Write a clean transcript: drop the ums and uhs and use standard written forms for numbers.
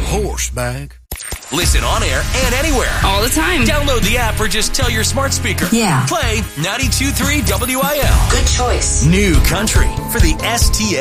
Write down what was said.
horse bag. Listen on air and anywhere. All the time. Download the app or just tell your smart speaker. Yeah. Play 92.3 WIL. Good choice. New country for the STA.